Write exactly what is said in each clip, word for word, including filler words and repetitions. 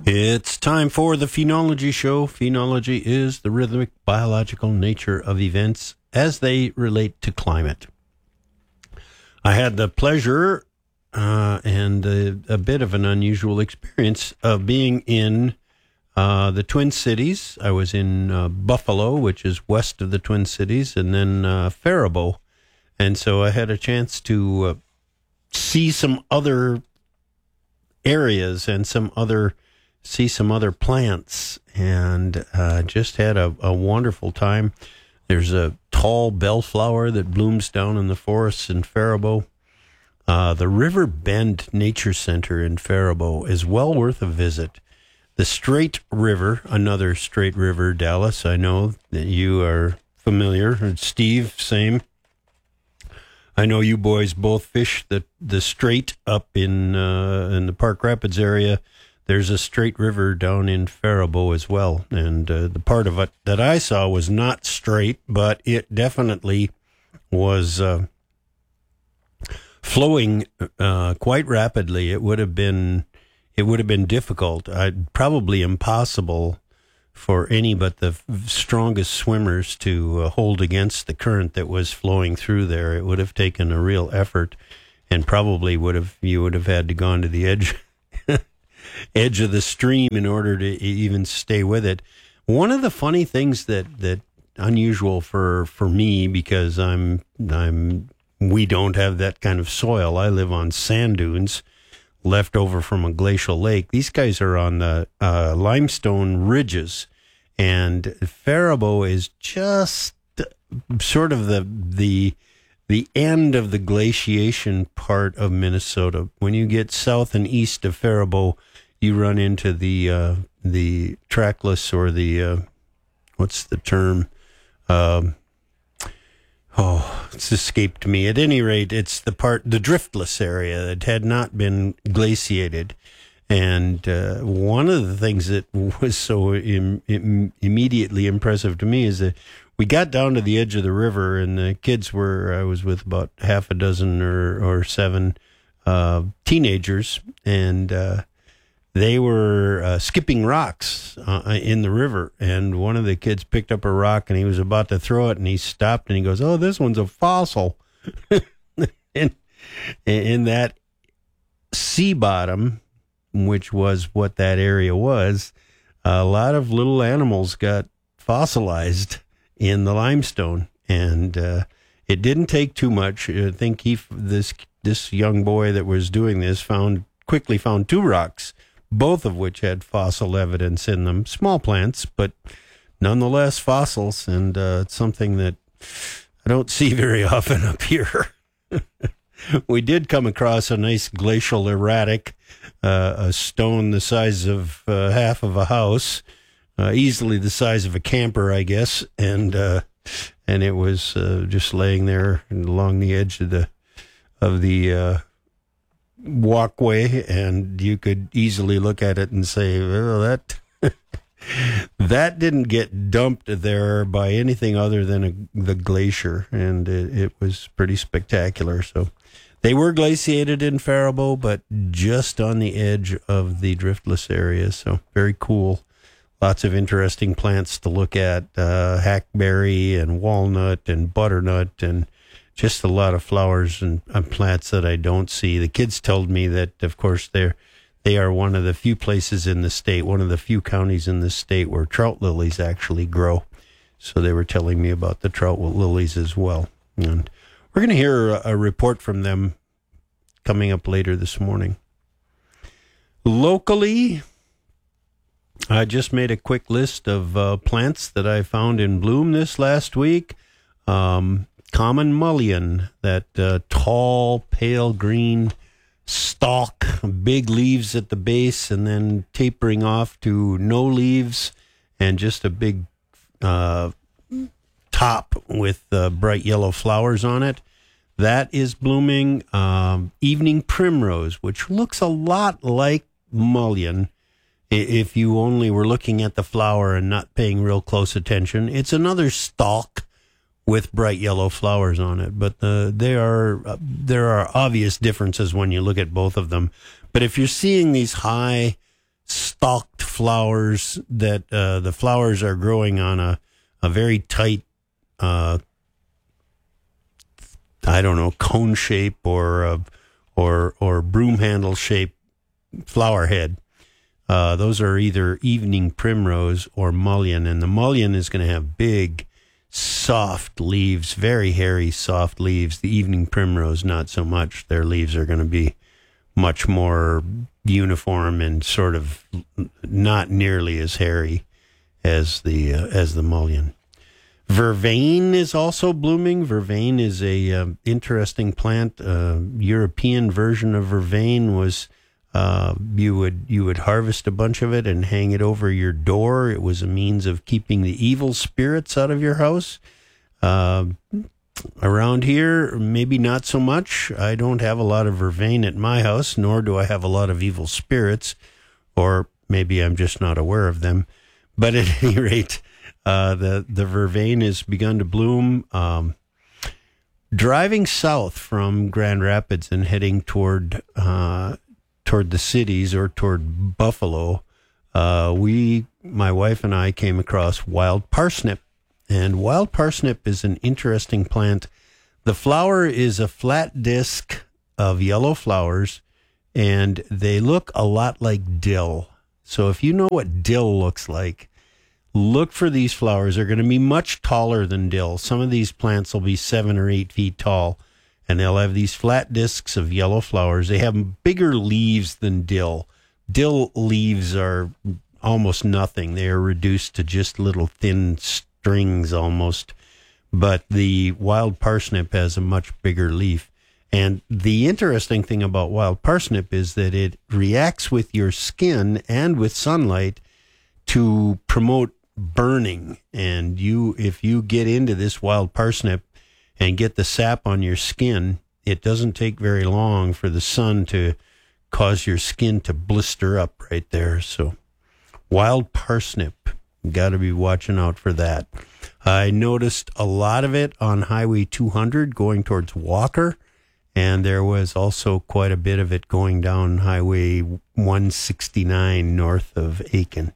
It's time for the Phenology Show. Phenology is the rhythmic biological nature of events as they relate to climate. I had the pleasure uh, and a, a bit of an unusual experience of being in uh, the Twin Cities. I was in uh, Buffalo, which is west of the Twin Cities, and then uh, Faribault. And so I had a chance to uh, see some other areas and some other see some other plants, and uh, just had a, a wonderful time. There's a tall bellflower that blooms down in the forests in Faribault. Uh, the River Bend Nature Center in Faribault is well worth a visit. The Straight River, another Straight River, Dallas, I know that you are familiar. And Steve, same. I know you boys both fish the, the Straight up in uh, in the Park Rapids area. There's a straight river down in Faribault as well, and uh, the part of it that I saw was not straight, but it definitely was uh, flowing uh, quite rapidly. It would have been, it would have been difficult, I'd, probably impossible for any but the strongest swimmers to uh, hold against the current that was flowing through there. It would have taken a real effort, and probably would have you would have had to gone to the edge. edge of the stream in order to even stay with it. One of the funny things that, that unusual for, for me, because I'm, I'm, we don't have that kind of soil. I live on sand dunes left over from a glacial lake. These guys are on the uh, limestone ridges, and Faribault is just sort of the, the, the end of the glaciation part of Minnesota. When you get south and east of Faribault, you run into the uh, the trackless, or the uh, what's the term? Um, oh, it's escaped me. At any rate, it's the part, the driftless area that had not been glaciated. And uh, one of the things that was so im- im- immediately impressive to me is that we got down to the edge of the river, and the kids were, I was with about half a dozen or, or seven uh, teenagers, and uh, they were uh, skipping rocks uh, in the river. And one of the kids picked up a rock, and he was about to throw it, and he stopped, and he goes, "Oh, this one's a fossil." and in that sea bottom, which was what that area was, a lot of little animals got fossilized in the limestone, and uh, it didn't take too much. I think he, this this young boy that was doing this, found quickly found two rocks, both of which had fossil evidence in them. Small plants, but nonetheless fossils, and uh, it's something that I don't see very often up here. We did come across a nice glacial erratic, uh, a stone the size of uh, half of a house. Uh, easily the size of a camper, I guess, and uh, and it was uh, just laying there along the edge of the of the uh, walkway, and you could easily look at it and say, "Well, that that didn't get dumped there by anything other than a, the glacier," and it, it was pretty spectacular. So they were glaciated in Faribault, but just on the edge of the driftless area. So very cool. Lots of interesting plants to look at, uh, hackberry and walnut and butternut, and just a lot of flowers and, and plants that I don't see. The kids told me that, of course, they're, they are one of the few places in the state, one of the few counties in the state where trout lilies actually grow. So they were telling me about the trout lilies as well. And we're going to hear a, a report from them coming up later this morning. Locally, I just made a quick list of uh, plants that I found in bloom this last week. Um, common mullein, that uh, tall, pale green stalk, big leaves at the base, and then tapering off to no leaves, and just a big uh, top with uh, bright yellow flowers on it. That is blooming. Um, evening primrose, which looks a lot like mullein, if you only were looking at the flower and not paying real close attention. It's another stalk with bright yellow flowers on it, but uh, there are uh, there are obvious differences when you look at both of them. But if you're seeing these high stalked flowers that uh, the flowers are growing on a, a very tight, uh, I don't know, cone shape or uh, or or broom handle shape flower head. Uh, those are either evening primrose or mullein, and the mullein is going to have big, soft leaves, very hairy, soft leaves. The evening primrose, not so much. Their leaves are going to be much more uniform and sort of not nearly as hairy as the uh, as the mullein. Vervain is also blooming. Vervain is a uh, interesting plant. Uh, European version of vervain was uh, you would you would harvest a bunch of it and hang it over your door. It was a means of keeping the evil spirits out of your house. Uh, around here, maybe not so much. I don't have a lot of vervain at my house, nor do I have a lot of evil spirits, or maybe I'm just not aware of them. But at any rate, Uh, the, the vervain has begun to bloom. Um, driving south from Grand Rapids and heading toward uh, toward the cities or toward Buffalo, uh, we, my wife and I, came across wild parsnip. And wild parsnip is an interesting plant. The flower is a flat disc of yellow flowers, and they look a lot like dill. So if you know what dill looks like, look for these flowers. They're going to be much taller than dill. Some of these plants will be seven or eight feet tall, and they'll have these flat discs of yellow flowers. They have bigger leaves than dill. Dill leaves are almost nothing. They are reduced to just little thin strings almost. But the wild parsnip has a much bigger leaf. And the interesting thing about wild parsnip is that it reacts with your skin and with sunlight to promote burning. And you, if you get into this wild parsnip and get the sap on your skin, it doesn't take very long for the sun to cause your skin to blister up right there. So wild parsnip, got to be watching out for that. I noticed a lot of it on Highway two hundred going towards Walker, and there was also quite a bit of it going down Highway one sixty-nine north of Aiken.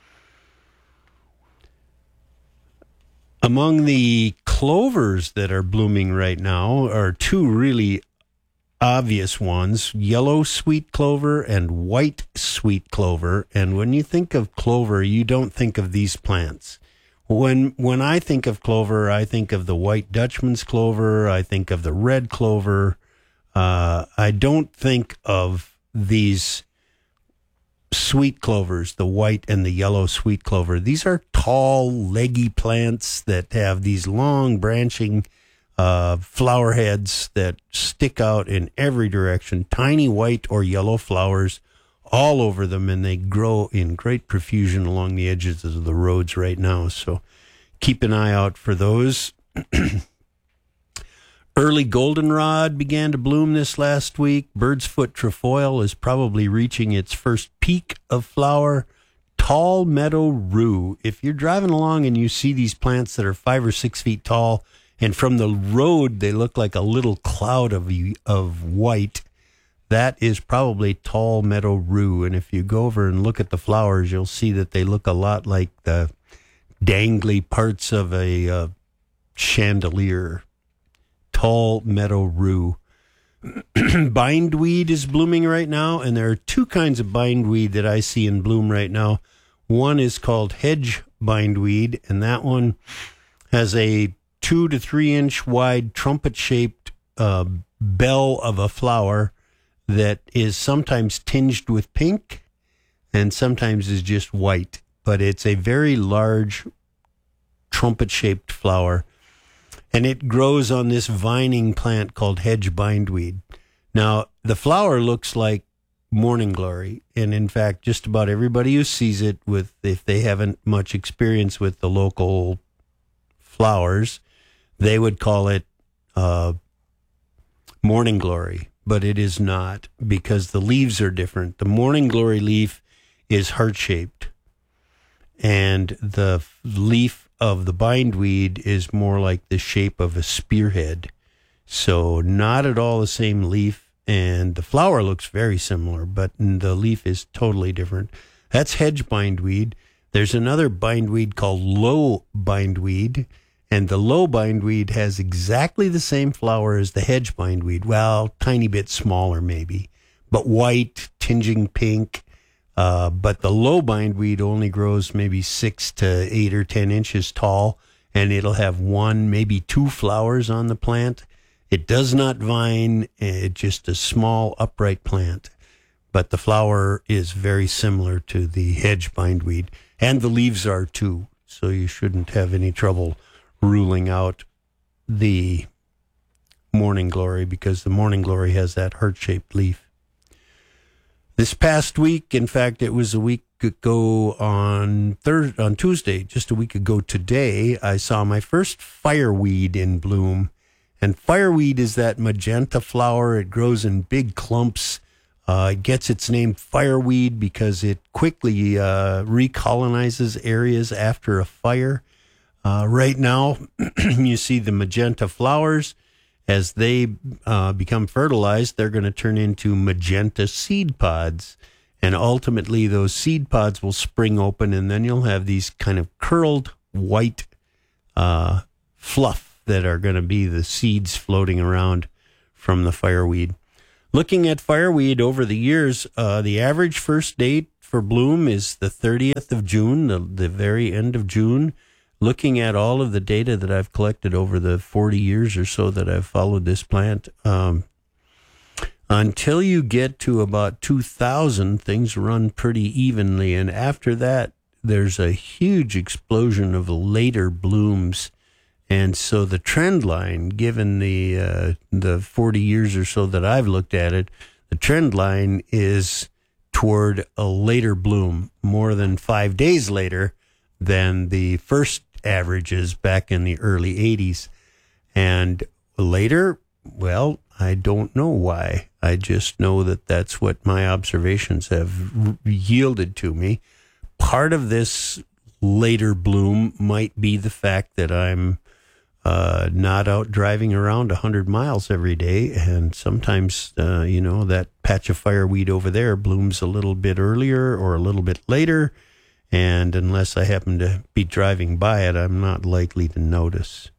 Among the clovers that are blooming right now are two really obvious ones, yellow sweet clover and white sweet clover. And when you think of clover, you don't think of these plants. When when I think of clover, I think of the white Dutchman's clover, I think of the red clover. Uh, I don't think of these sweet clovers, the white and the yellow sweet clover. These are tall, leggy plants that have these long branching uh, flower heads that stick out in every direction, tiny white or yellow flowers all over them, and they grow in great profusion along the edges of the roads right now. So keep an eye out for those. Early goldenrod began to bloom this last week. Bird's foot trefoil is probably reaching its first peak of flower. Tall meadow rue. If you're driving along and you see these plants that are five or six feet tall, and from the road they look like a little cloud of of white, that is probably tall meadow rue. And if you go over and look at the flowers, you'll see that they look a lot like the dangly parts of a uh, chandelier. Tall meadow rue. Bindweed is blooming right now, and there are two kinds of bindweed that I see in bloom right now. One is called hedge bindweed, and that one has a two to three inch wide trumpet-shaped uh, bell of a flower that is sometimes tinged with pink and sometimes is just white, but it's a very large trumpet-shaped flower. And it grows on this vining plant called hedge bindweed. Now, the flower looks like morning glory. And in fact, just about everybody who sees it, with, if they haven't much experience with the local flowers, they would call it uh, morning glory. But it is not, because the leaves are different. The morning glory leaf is heart-shaped. And the leaf of the bindweed is more like the shape of a spearhead. So not at all the same leaf, and the flower looks very similar, but the leaf is totally different. That's hedge bindweed. There's another bindweed called low bindweed, and the low bindweed has exactly the same flower as the hedge bindweed. Well, tiny bit smaller maybe, but white, tinging pink. Uh, but the low bindweed only grows maybe six to eight or ten inches tall, and it'll have one, maybe two flowers on the plant. It does not vine. It's just a small upright plant. But the flower is very similar to the hedge bindweed, and the leaves are too. So you shouldn't have any trouble ruling out the morning glory, because the morning glory has that heart-shaped leaf. This past week, in fact, it was a week ago on Thursday, on Tuesday, just a week ago today, I saw my first fireweed in bloom. And fireweed is that magenta flower. It grows in big clumps. Uh, it gets its name fireweed because it quickly uh, recolonizes areas after a fire. Uh, right now, you see the magenta flowers. As they uh, become fertilized, they're going to turn into magenta seed pods. And ultimately, those seed pods will spring open, and then you'll have these kind of curled white uh, fluff that are going to be the seeds floating around from the fireweed. Looking at fireweed over the years, uh, the average first date for bloom is the thirtieth of June, the, the very end of June. Looking at all of the data that I've collected over the forty years or so that I've followed this plant, um, until you get to about two thousand, things run pretty evenly. And after that, there's a huge explosion of later blooms. And so the trend line, given the uh, the forty years or so that I've looked at it, the trend line is toward a later bloom, more than five days later than the first averages back in the early eighties. And later, well, I don't know why. I just know that that's what my observations have yielded to me. Part of this later bloom might be the fact that I'm Uh, not out driving around a hundred miles every day, and sometimes, uh, you know, that patch of fireweed over there blooms a little bit earlier or a little bit later, and unless I happen to be driving by it, I'm not likely to notice.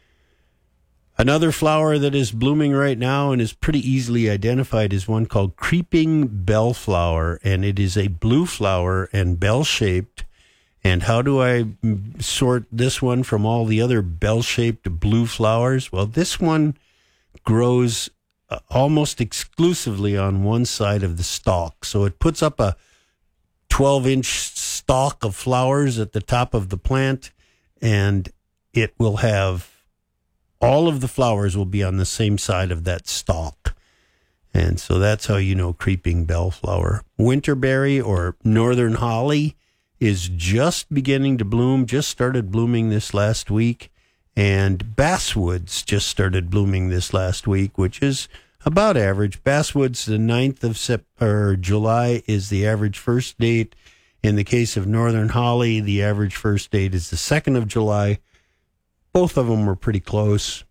Another flower that is blooming right now and is pretty easily identified is one called creeping bellflower, and it is a blue flower and bell-shaped. And how do I sort this one from all the other bell-shaped blue flowers? Well, this one grows uh, almost exclusively on one side of the stalk. So it puts up a twelve-inch stalk of flowers at the top of the plant, and it will have, all of the flowers will be on the same side of that stalk. And so that's how you know creeping bellflower. Winterberry or northern holly is just beginning to bloom, just started blooming this last week. And basswoods just started blooming this last week, which is about average. Basswoods, the ninth of Sep- or July is the average first date. In the case of northern holly, the average first date is the second of July. Both of them were pretty close.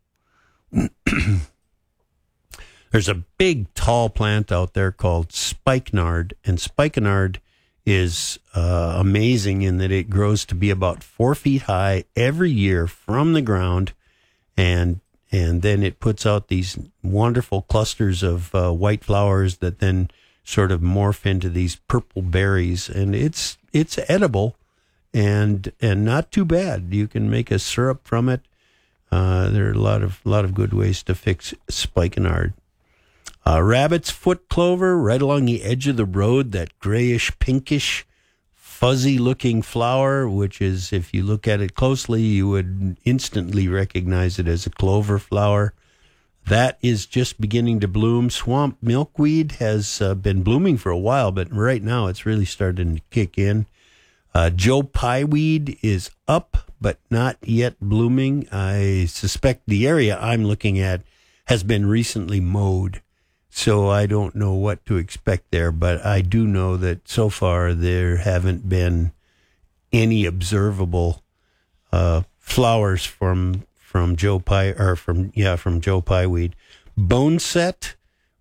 There's a big, tall plant out there called spikenard, and spikenard is uh, amazing in that it grows to be about four feet high every year from the ground, and and then it puts out these wonderful clusters of uh, white flowers that then sort of morph into these purple berries, and it's it's edible and and not too bad. You can make a syrup from it. Uh, there are a lot of lot of good ways to fix spikenard. Uh, rabbit's foot clover, right along the edge of the road, that grayish, pinkish, fuzzy-looking flower, which is, if you look at it closely, you would instantly recognize it as a clover flower. That is just beginning to bloom. Swamp milkweed has uh, been blooming for a while, but right now it's really starting to kick in. Uh, Joe Pye weed is up, but not yet blooming. I suspect the area I'm looking at has been recently mowed. So I don't know what to expect there, but I do know that so far there haven't been any observable uh, flowers from from Joe Pye or from yeah from Joe Pye weed. Boneset,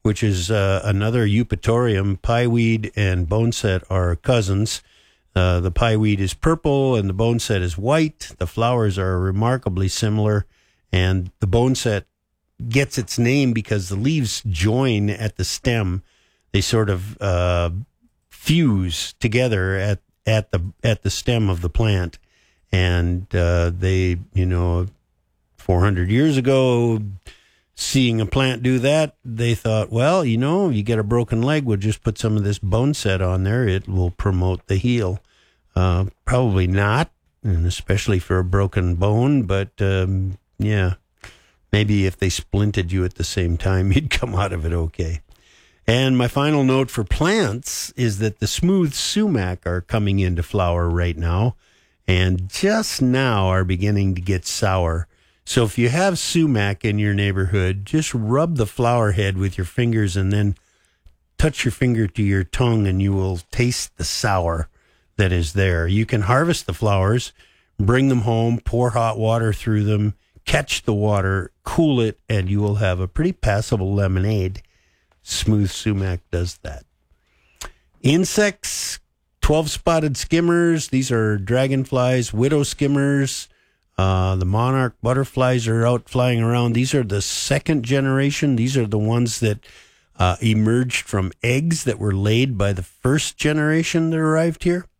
which is uh, another eupatorium. Pieweed and boneset are cousins. Uh, the pieweed is purple and the boneset is white. The flowers are remarkably similar, and the boneset gets its name because the leaves join at the stem. They sort of uh, fuse together at, at the at the stem of the plant, and uh, they, you know, four hundred years ago, seeing a plant do that, they thought, well, you know, you get a broken leg, we'll just put some of this boneset on there. It will promote the heel. Uh, probably not, and especially for a broken bone, but um, yeah, maybe if they splinted you at the same time, you'd come out of it okay. And my final note for plants is that the smooth sumac are coming into flower right now, and just now are beginning to get sour. So if you have sumac in your neighborhood, just rub the flower head with your fingers and then touch your finger to your tongue, and you will taste the sour that is there. You can harvest the flowers, bring them home, pour hot water through them, catch the water, cool it, and you will have a pretty passable lemonade. Smooth sumac does that. Insects, twelve-spotted skimmers. These are dragonflies, widow skimmers. Uh, the monarch butterflies are out flying around. These are the second generation. These are the ones that uh, emerged from eggs that were laid by the first generation that arrived here.